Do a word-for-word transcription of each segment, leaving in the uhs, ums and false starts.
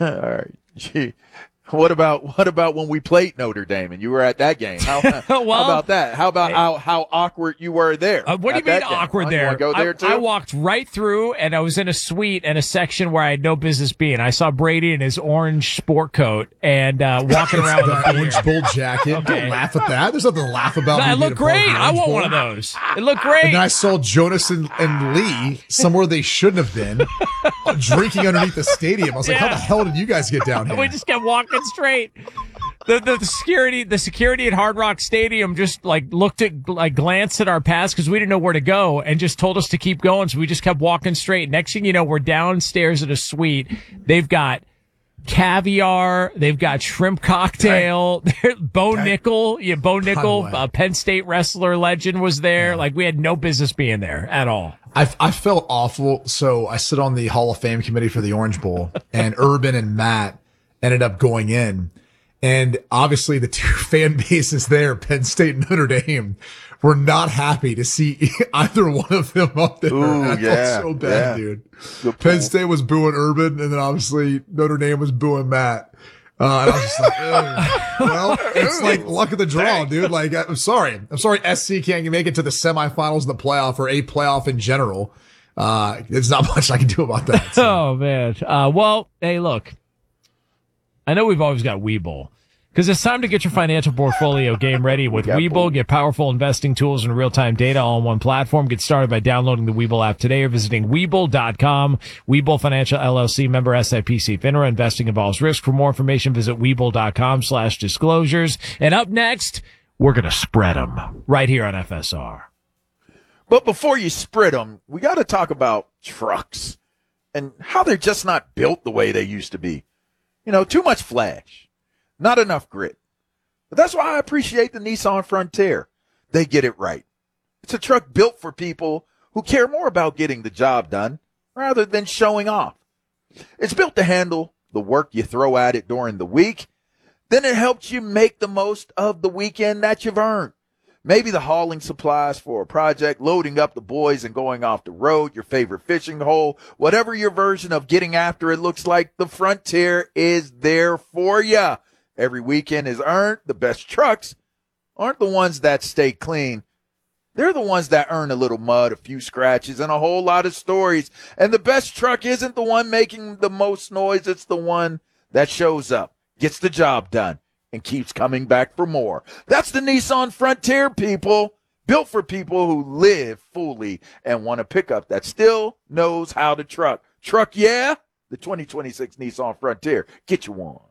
All right. Gee. What about what about when we played Notre Dame and you were at that game? How, well, how about that? How about how, how awkward you were there? Uh, what do you mean awkward huh? there? You go there I, too? I walked right through, and I was in a suite in a section where I had no business being. I saw Brady in his orange sport coat and uh, walking around with the orange bowl jacket. Okay. Don't laugh at that. There's nothing to laugh about. No, it looked great. I want bowl. one of those. It looked great. And then I saw Jonas and, and Lee somewhere they shouldn't have been, drinking underneath the stadium. I was like, yeah. how the hell did you guys get down here? We just kept walking straight. The, the the security the security at Hard Rock Stadium just like looked at like glanced at our pass because we didn't know where to go and just told us to keep going. So we just kept walking straight. Next thing you know, we're downstairs at a suite. They've got caviar. They've got shrimp cocktail. Bo Okay. Nickel, yeah, Bo Nickel, Highway. uh, Penn State wrestler legend was there. Yeah. Like we had no business being there at all. I, I felt awful. So I sit on the Hall of Fame committee for the Orange Bowl, and Urban and Matt ended up going in. And obviously the two fan bases there, Penn State and Notre Dame, were not happy to see either one of them up there. Ooh, I yeah, felt so bad, yeah. dude. Good Penn pull. State was booing Urban, and then obviously Notre Dame was booing Matt. Uh, and I was just like, ugh. Well, it's like luck of the draw, dude. Like, I'm sorry. I'm sorry S C can't make it to the semifinals of the playoff or a playoff in general. Uh, there's not much I can do about that. So. Oh man. Uh, well, hey, look. I know we've always got Webull because it's time to get your financial portfolio game ready with Webull. Get powerful investing tools and real-time data all on one platform. Get started by downloading the Webull app today or visiting Webull dot com. Webull Financial L L C, member S I P C FINRA. Investing involves risk. For more information, visit Webull dot com slash disclosures. And up next, we're going to spread them right here on F S R. But before you spread them, we got to talk about trucks and how they're just not built the way they used to be. You know, too much flash, not enough grit. But that's why I appreciate the Nissan Frontier. They get it right. It's a truck built for people who care more about getting the job done rather than showing off. It's built to handle the work you throw at it during the week. Then it helps you make the most of the weekend that you've earned. Maybe the hauling supplies for a project, loading up the boys and going off the road, your favorite fishing hole, whatever your version of getting after it looks like, the Frontier is there for you. Every weekend is earned. The best trucks aren't the ones that stay clean. They're the ones that earn a little mud, a few scratches, and a whole lot of stories. And the best truck isn't the one making the most noise. It's the one that shows up, gets the job done, and keeps coming back for more. That's the Nissan Frontier, people. Built for people who live fully and want a pickup that still knows how to truck. Truck, yeah? The twenty twenty-six Nissan Frontier. Get you one.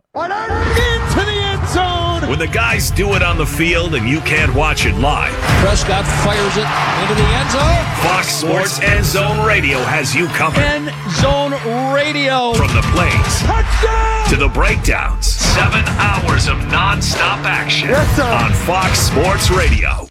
Into the end zone. When the guys do it on the field and you can't watch it live, Prescott fires it into the end zone. Fox Sports End Zone Radio has you covered. End zone radio. From the plays Touchdown to the breakdowns, seven hours of nonstop action Yes, sir. on Fox Sports Radio.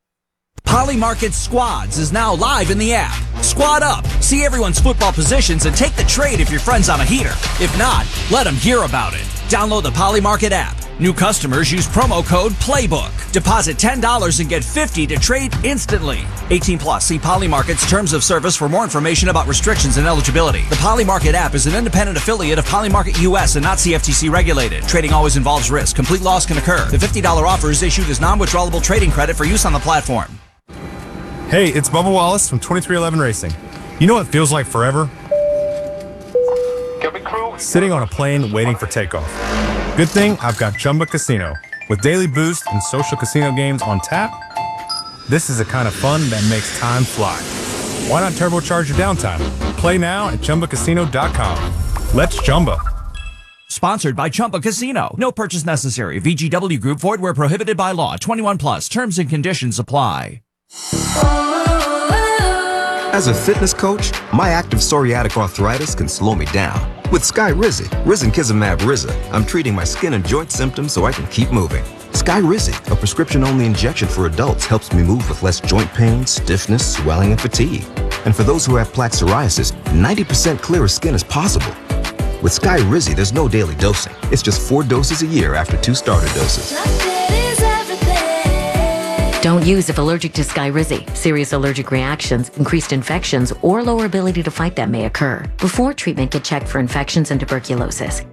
Polymarket Squads is now live in the app. Squad up, see everyone's football positions, and take the trade if your friend's on a heater. If not, let them hear about it. Download the Polymarket app. New customers use promo code PLAYBOOK. Deposit ten dollars and get fifty dollars to trade instantly. eighteen plus. See Polymarket's terms of service for more information about restrictions and eligibility. The Polymarket app is an independent affiliate of Polymarket U S and not C F T C regulated. Trading always involves risk. Complete loss can occur. The fifty dollars offer is issued as non-withdrawable trading credit for use on the platform. Hey, it's Bubba Wallace from twenty-three eleven Racing. You know what feels like forever? Sitting on a plane waiting for takeoff. Good thing I've got Chumba Casino. With daily boost and social casino games on tap, this is the kind of fun that makes time fly. Why not turbocharge your downtime? Play now at Chumba Casino dot com. Let's Chumba. Sponsored by Chumba Casino. No purchase necessary. V G W Group. Void where prohibited by law. twenty-one plus. Terms and conditions apply. As a fitness coach, my active psoriatic arthritis can slow me down. With Skyrizi, risankizumab Riza, I'm treating my skin and joint symptoms so I can keep moving. Skyrizi, a prescription-only injection for adults, helps me move with less joint pain, stiffness, swelling, and fatigue. And for those who have plaque psoriasis, ninety percent clearer skin is possible. With Skyrizi, there's no daily dosing. It's just four doses a year after two starter doses. Don't use if allergic to Skyrizi. Serious allergic reactions, increased infections, or lower ability to fight them may occur. Before treatment, get checked for infections and tuberculosis.